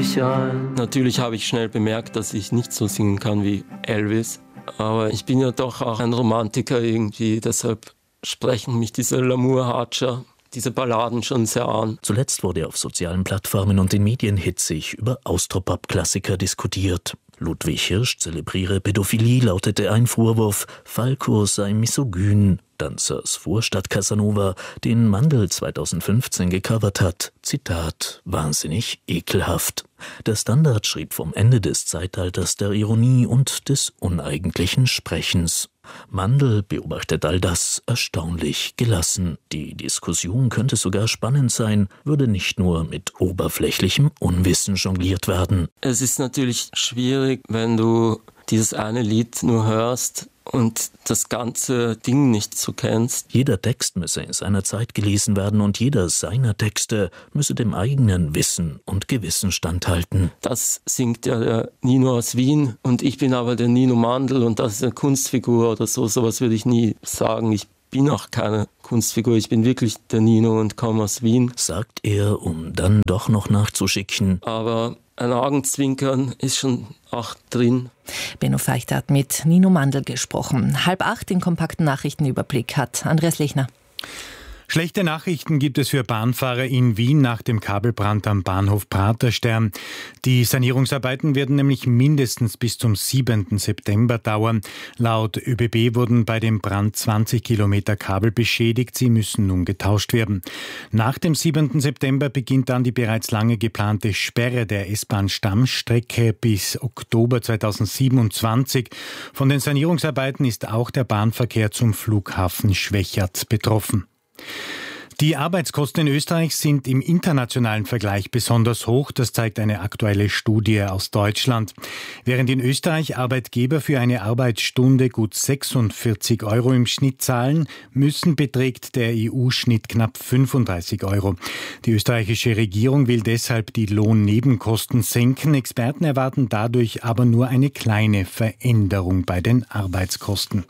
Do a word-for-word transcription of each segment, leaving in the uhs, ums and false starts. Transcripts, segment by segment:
dich an. Natürlich habe ich schnell bemerkt, dass ich nicht so singen kann wie Elvis. Aber ich bin ja doch auch ein Romantiker irgendwie, deshalb sprechen mich diese L'amour Archer, diese Balladen schon sehr an. Zuletzt wurde auf sozialen Plattformen und den Medien hitzig über Austropop-Klassiker diskutiert. Ludwig Hirsch zelebriere Pädophilie, lautete ein Vorwurf, Falco sei misogyn. Danzers Vorstadt Casanova, den Mandl zweitausendfünfzehn gecovert hat, Zitat, wahnsinnig ekelhaft. Der Standard schrieb vom Ende des Zeitalters der Ironie und des uneigentlichen Sprechens. Mandl beobachtet all das erstaunlich gelassen. Die Diskussion könnte sogar spannend sein, würde nicht nur mit oberflächlichem Unwissen jongliert werden. Es ist natürlich schwierig, wenn du dieses eine Lied nur hörst und das ganze Ding nicht so kennst. Jeder Text müsse in seiner Zeit gelesen werden und jeder seiner Texte müsse dem eigenen Wissen und Gewissen standhalten. Das singt ja der Nino aus Wien und ich bin aber der Nino Mandl und das ist eine Kunstfigur oder so. Sowas würde ich nie sagen. Ich bin auch keine Kunstfigur, ich bin wirklich der Nino und komme aus Wien. Sagt er, um dann doch noch nachzuschicken. Aber ein Augenzwinkern ist schon auch drin. Benno Feichter hat mit Nino Mandl gesprochen. Halb acht, den kompakten Nachrichtenüberblick hat Andreas Lechner. Schlechte Nachrichten gibt es für Bahnfahrer in Wien nach dem Kabelbrand am Bahnhof Praterstern. Die Sanierungsarbeiten werden nämlich mindestens bis zum siebenten September dauern. Laut ÖBB wurden bei dem Brand zwanzig Kilometer Kabel beschädigt. Sie müssen nun getauscht werden. Nach dem siebenten September beginnt dann die bereits lange geplante Sperre der S-Bahn-Stammstrecke bis Oktober zweitausendsiebenundzwanzig. Von den Sanierungsarbeiten ist auch der Bahnverkehr zum Flughafen Schwechat betroffen. Die Arbeitskosten in Österreich sind im internationalen Vergleich besonders hoch. Das zeigt eine aktuelle Studie aus Deutschland. Während in Österreich Arbeitgeber für eine Arbeitsstunde gut sechsundvierzig Euro im Schnitt zahlen müssen, beträgt der E U-Schnitt knapp fünfunddreißig Euro. Die österreichische Regierung will deshalb die Lohnnebenkosten senken. Experten erwarten dadurch aber nur eine kleine Veränderung bei den Arbeitskosten.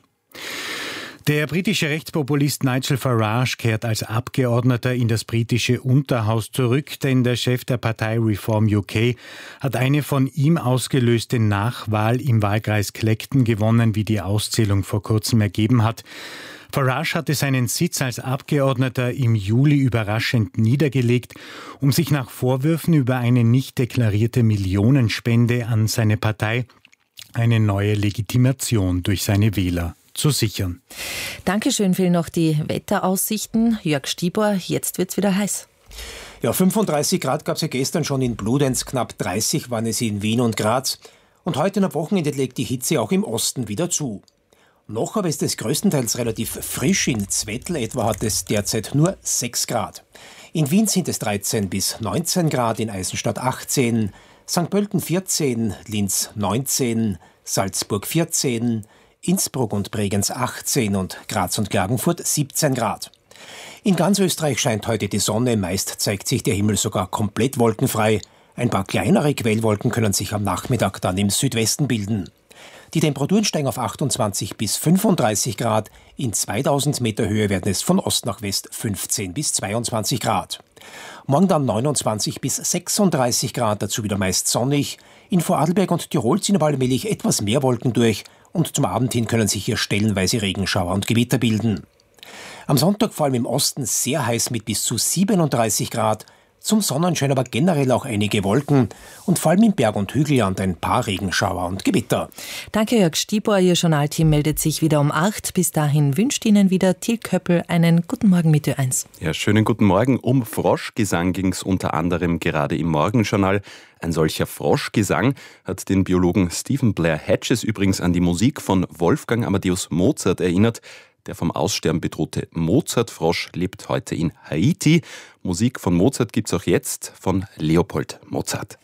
Der britische Rechtspopulist Nigel Farage kehrt als Abgeordneter in das britische Unterhaus zurück, denn der Chef der Partei Reform U K hat eine von ihm ausgelöste Nachwahl im Wahlkreis Clacton gewonnen, wie die Auszählung vor kurzem ergeben hat. Farage hatte seinen Sitz als Abgeordneter im Juli überraschend niedergelegt, um sich nach Vorwürfen über eine nicht deklarierte Millionenspende an seine Partei eine neue Legitimation durch seine Wähler zu sichern. Dankeschön, für noch die Wetteraussichten. Jörg Stieber, jetzt wird's wieder heiß. Ja, fünfunddreißig Grad gab es ja gestern schon in Bludenz, knapp dreißig waren es in Wien und Graz. Und heute am Wochenende legt die Hitze auch im Osten wieder zu. Noch aber ist es größtenteils relativ frisch. In Zwettl etwa hat es derzeit nur sechs Grad. In Wien sind es dreizehn bis neunzehn Grad, in Eisenstadt achtzehn, Sankt Pölten vierzehn, Linz neunzehn, Salzburg vierzehn, Innsbruck und Bregenz achtzehn und Graz und Klagenfurt siebzehn Grad. In ganz Österreich scheint heute die Sonne, meist zeigt sich der Himmel sogar komplett wolkenfrei. Ein paar kleinere Quellwolken können sich am Nachmittag dann im Südwesten bilden. Die Temperaturen steigen auf achtundzwanzig bis fünfunddreißig Grad, in zweitausend Meter Höhe werden es von Ost nach West fünfzehn bis zweiundzwanzig Grad. Morgen dann neunundzwanzig bis sechsunddreißig Grad, dazu wieder meist sonnig. In Vorarlberg und Tirol ziehen aber allmählich etwas mehr Wolken durch und zum Abend hin können sich hier stellenweise Regenschauer und Gewitter bilden. Am Sonntag vor allem im Osten sehr heiß mit bis zu siebenunddreißig Grad, zum Sonnenschein aber generell auch einige Wolken und vor allem im Berg- und Hügelland ein paar Regenschauer und Gewitter. Danke, Jörg Stieber. Ihr Journalteam meldet sich wieder um acht. Bis dahin wünscht Ihnen wieder Till Köppel einen guten Morgen mit Ö eins. Ja, schönen guten Morgen. Um Froschgesang ging es unter anderem gerade im Morgenjournal. Ein solcher Froschgesang hat den Biologen Stephen Blair Hedges übrigens an die Musik von Wolfgang Amadeus Mozart erinnert. Der vom Aussterben bedrohte Mozartfrosch lebt heute in Haiti. Musik von Mozart gibt's auch jetzt von Leopold Mozart.